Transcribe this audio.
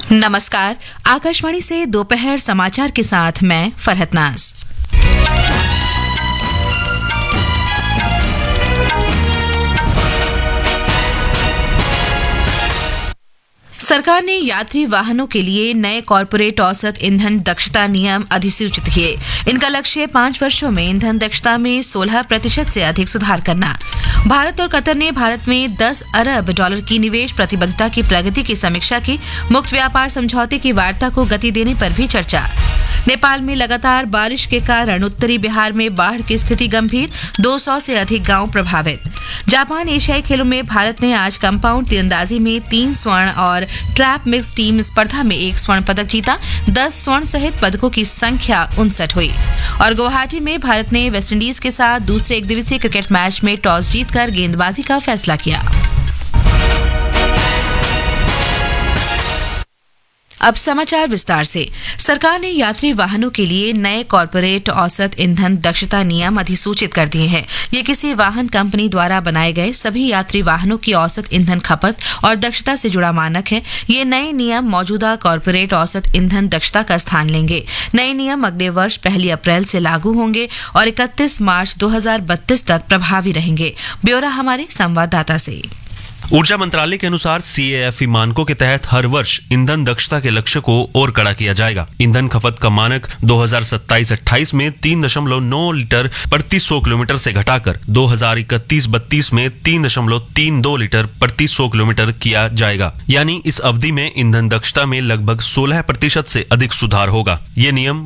नमस्कार, आकाशवाणी से दोपहर समाचार के साथ मैं फरहत नाज। सरकार ने यात्री वाहनों के लिए नए कॉर्पोरेट औसत ईंधन दक्षता नियम अधिसूचित किए। इनका लक्ष्य 5 वर्षों में ईंधन दक्षता में 16% से अधिक सुधार करना। भारत और कतर ने भारत में $10 अरब की निवेश प्रतिबद्धता की प्रगति की समीक्षा की। मुक्त व्यापार समझौते की वार्ता को गति देने पर भी चर्चा। नेपाल में लगातार बारिश के कारण उत्तरी बिहार में बाढ़ की स्थिति गंभीर, 200 से अधिक गांव प्रभावित। जापान एशियाई खेलों में भारत ने आज कंपाउंड तीरंदाजी में 3 स्वर्ण और ट्रैप मिक्स टीम स्पर्धा में 1 स्वर्ण पदक जीता। 10 स्वर्ण सहित पदकों की संख्या 59 हुई। और गुवाहाटी में भारत ने वेस्टइंडीज के साथ दूसरे एकदिवसीय क्रिकेट मैच में टॉस जीतकर गेंदबाजी का फैसला किया। अब समाचार विस्तार से। सरकार ने यात्री वाहनों के लिए नए कॉर्पोरेट औसत ईंधन दक्षता नियम अधिसूचित कर दिए हैं। ये किसी वाहन कंपनी द्वारा बनाए गए सभी यात्री वाहनों की औसत ईंधन खपत और दक्षता से जुड़ा मानक है। ये नए नियम मौजूदा कॉर्पोरेट औसत ईंधन दक्षता का स्थान लेंगे। नए नियम अगले वर्ष 1 अप्रैल से लागू होंगे और 31 मार्च 2032 तक प्रभावी रहेंगे। ब्यौरा हमारे संवाददाता से। ऊर्जा मंत्रालय के अनुसार CAFE मानकों के तहत हर वर्ष ईंधन दक्षता के लक्ष्य को और कड़ा किया जाएगा। ईंधन खपत का मानक 2027-28 में 3.9 लीटर प्रति 100 किलोमीटर से घटाकर 2031-32 में 3.32 लीटर प्रति 100 किलोमीटर किया जाएगा। यानी इस अवधि में ईंधन दक्षता में लगभग 16% से अधिक सुधार होगा। ये नियम